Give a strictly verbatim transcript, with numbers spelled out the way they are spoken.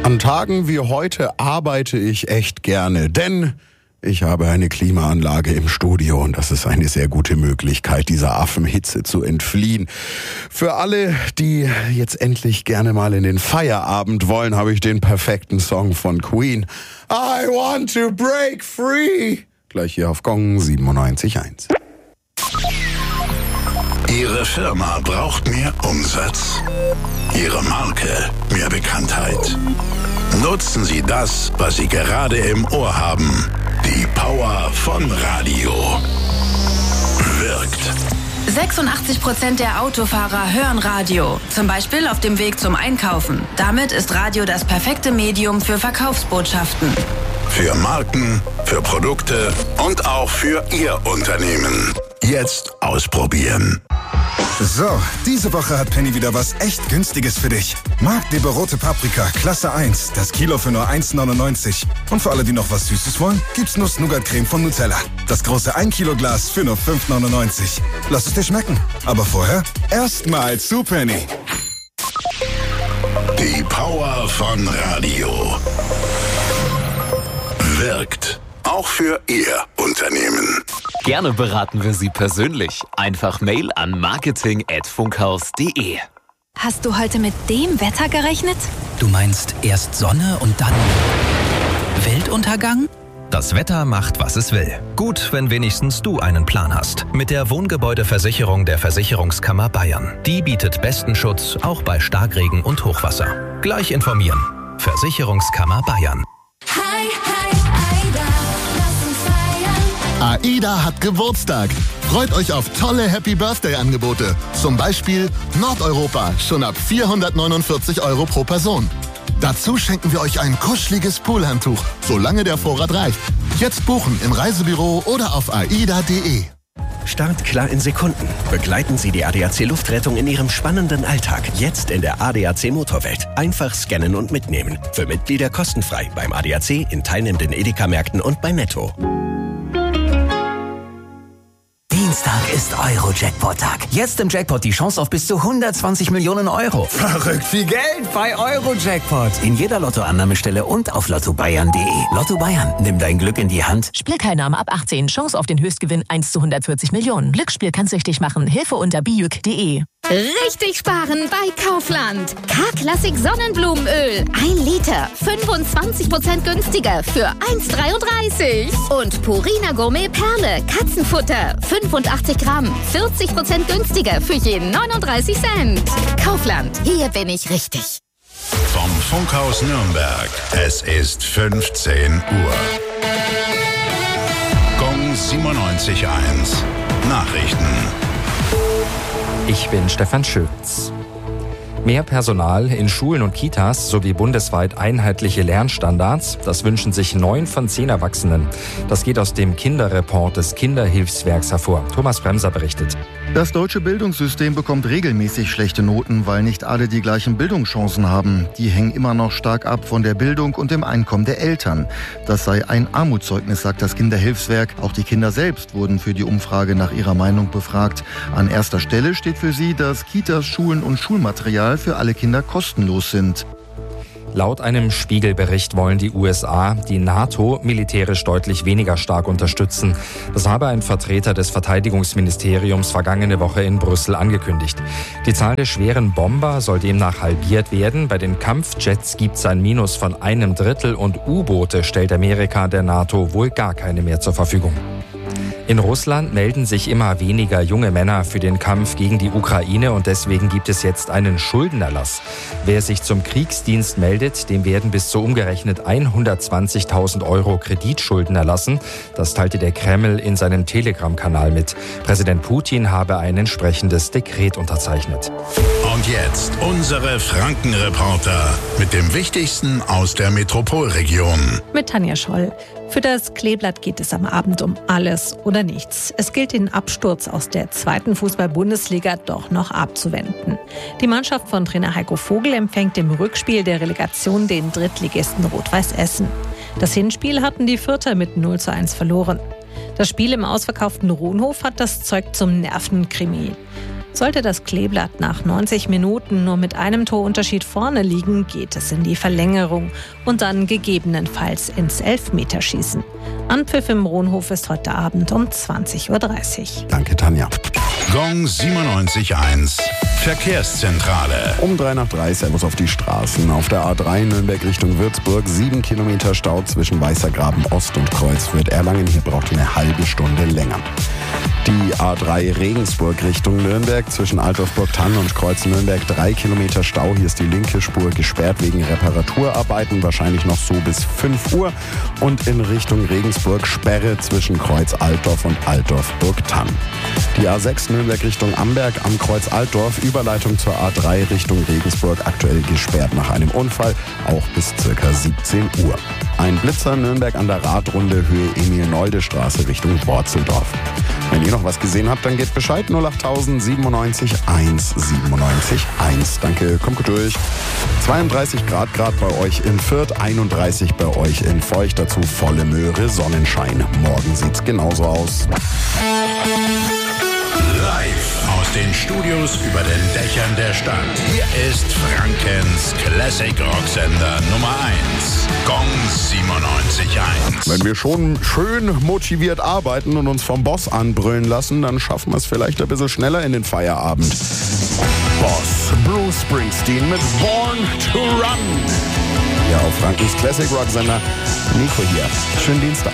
An Tagen wie heute arbeite ich echt gerne, denn ich habe eine Klimaanlage im Studio und das ist eine sehr gute Möglichkeit, dieser Affenhitze zu entfliehen. Für alle, die jetzt endlich gerne mal in den Feierabend wollen, habe ich den perfekten Song von Queen. I want to break free. Gleich hier auf Gong siebenundneunzig Komma eins. Ihre Firma braucht mehr Umsatz. Ihre Marke mehr Bekanntheit. Nutzen Sie das, was Sie gerade im Ohr haben. Die Power von Radio. Wirkt. sechsundachtzig Prozent der Autofahrer hören Radio. Zum Beispiel auf dem Weg zum Einkaufen. Damit ist Radio das perfekte Medium für Verkaufsbotschaften. Für Marken, für Produkte und auch für Ihr Unternehmen. Jetzt ausprobieren. So, diese Woche hat Penny wieder was echt Günstiges für dich. Magdeburger rote Paprika, Klasse eins, das Kilo für nur eins neunundneunzig. Und für alle, die noch was Süßes wollen, gibt's Nuss-Nougat-Creme von Nutella. Das große ein Kilo Glas für nur fünf neunundneunzig. Lass es dir schmecken. Aber vorher erstmal zu Penny. Die Power von Radio. Wirkt. Auch für Ihr Unternehmen. Gerne beraten wir Sie persönlich. Einfach Mail an marketing at funkhaus punkt de. Hast du heute mit dem Wetter gerechnet? Du meinst erst Sonne und dann Weltuntergang? Das Wetter macht, was es will. Gut, wenn wenigstens du einen Plan hast. Mit der Wohngebäudeversicherung der Versicherungskammer Bayern. Die bietet besten Schutz, auch bei Starkregen und Hochwasser. Gleich informieren. Versicherungskammer Bayern. Hi, hi, Aida, lass uns feiern. AIDA hat Geburtstag. Freut euch auf tolle Happy-Birthday-Angebote. Zum Beispiel Nordeuropa, schon ab vierhundertneunundvierzig Euro pro Person. Dazu schenken wir euch ein kuscheliges Poolhandtuch, solange der Vorrat reicht. Jetzt buchen im Reisebüro oder auf aida punkt de. Start klar in Sekunden. Begleiten Sie die A D A C Luftrettung in Ihrem spannenden Alltag. Jetzt in der A D A C Motorwelt. Einfach scannen und mitnehmen. Für Mitglieder kostenfrei beim A D A C, in teilnehmenden Edeka-Märkten und bei Netto. Dienstag ist Euro-Jackpot-Tag. Jetzt im Jackpot die Chance auf bis zu hundertzwanzig Millionen Euro. Verrückt viel Geld bei Euro-Jackpot. In jeder Lottoannahmestelle und auf lotto bayern punkt de. Lotto Bayern, nimm dein Glück in die Hand. Spielteilnahme ab achtzehn. Chance auf den Höchstgewinn eins zu hundertvierzig Millionen. Glücksspiel kann's süchtig machen. Hilfe unter bijuk punkt de. Richtig sparen bei Kaufland. K-Klassik Sonnenblumenöl. Ein Liter. fünfundzwanzig Prozent günstiger für eins dreiunddreißig. Und Purina Gourmet Perle. Katzenfutter. fünfundachtzig Gramm. vierzig Prozent günstiger für jeden neununddreißig Cent. Kaufland. Hier bin ich richtig. Vom Funkhaus Nürnberg. Es ist fünfzehn Uhr. Gong siebenundneunzig Komma eins. Nachrichten. Ich bin Stefan Schütz. Mehr Personal in Schulen und Kitas sowie bundesweit einheitliche Lernstandards, das wünschen sich neun von zehn Erwachsenen. Das geht aus dem Kinderreport des Kinderhilfswerks hervor. Thomas Bremser berichtet. Das deutsche Bildungssystem bekommt regelmäßig schlechte Noten, weil nicht alle die gleichen Bildungschancen haben. Die hängen immer noch stark ab von der Bildung und dem Einkommen der Eltern. Das sei ein Armutszeugnis, sagt das Kinderhilfswerk. Auch die Kinder selbst wurden für die Umfrage nach ihrer Meinung befragt. An erster Stelle steht für sie, dass Kitas, Schulen und Schulmaterial für alle Kinder kostenlos sind. Laut einem Spiegelbericht wollen die U S A die NATO militärisch deutlich weniger stark unterstützen. Das habe ein Vertreter des Verteidigungsministeriums vergangene Woche in Brüssel angekündigt. Die Zahl der schweren Bomber soll demnach halbiert werden. Bei den Kampfjets gibt es ein Minus von einem Drittel und U-Boote stellt Amerika der NATO wohl gar keine mehr zur Verfügung. In Russland melden sich immer weniger junge Männer für den Kampf gegen die Ukraine und deswegen gibt es jetzt einen Schuldenerlass. Wer sich zum Kriegsdienst meldet, dem werden bis zu umgerechnet hundertzwanzigtausend Euro Kreditschulden erlassen. Das teilte der Kreml in seinem Telegram-Kanal mit. Präsident Putin habe ein entsprechendes Dekret unterzeichnet. Und jetzt unsere Franken-Reporter mit dem Wichtigsten aus der Metropolregion. Mit Tanja Scholl. Für das Kleeblatt geht es am Abend um alles oder nichts. Es gilt, den Absturz aus der zweiten Fußball-Bundesliga doch noch abzuwenden. Die Mannschaft von Trainer Heiko Vogel empfängt im Rückspiel der Relegation den Drittligisten Rot-Weiß Essen. Das Hinspiel hatten die Fürther mit null zu eins verloren. Das Spiel im ausverkauften Rohnhof hat das Zeug zum Nervenkrimi. Sollte das Kleeblatt nach neunzig Minuten nur mit einem Torunterschied vorne liegen, geht es in die Verlängerung und dann gegebenenfalls ins Elfmeterschießen. Anpfiff im Rohnhof ist heute Abend um zwanzig Uhr dreißig. Danke, Tanja. Gong siebenundneunzig Komma eins Verkehrszentrale. Um drei nach drei, Servus auf die Straßen. Auf der A drei Nürnberg Richtung Würzburg, sieben Kilometer Stau zwischen Weißergraben Ost und Kreuzfürth-Erlangen. Hier braucht ihr eine halbe Stunde länger. Die A drei Regensburg Richtung Nürnberg zwischen Altdorf-Burgthann und Kreuz Nürnberg, drei Kilometer Stau. Hier ist die linke Spur gesperrt wegen Reparaturarbeiten, wahrscheinlich noch so bis fünf Uhr. Und in Richtung Regensburg Sperre zwischen Kreuz Altdorf und Altdorf-Burgthann. Die A sechs Nürnberg Richtung Amberg am Kreuz Altdorf, Überleitung zur A drei Richtung Regensburg, aktuell gesperrt nach einem Unfall, auch bis ca. siebzehn Uhr. Ein Blitzer Nürnberg an der Radrunde Höhe Emil-Nolde-Straße Richtung Worzeldorf. Wenn ihr noch was gesehen habt, dann gebt Bescheid. null achttausend siebenundneunzig eins siebenundneunzig eins. Danke, kommt gut durch. zweiunddreißig Grad Grad bei euch in Fürth, einunddreißig bei euch in Feucht, dazu volle Möhre, Sonnenschein. Morgen sieht's genauso aus. Live aus den Studios über den Dächern der Stadt. Hier ist Frankens Classic Rocksender Nummer eins. Gong siebenundneunzig Komma eins. Wenn wir schon schön motiviert arbeiten und uns vom Boss anbrüllen lassen, dann schaffen wir es vielleicht ein bisschen schneller in den Feierabend. Boss, Bruce Springsteen mit Born to Run. Ja, auf Frankens Classic Rocksender. Nico hier. Schönen Dienstag.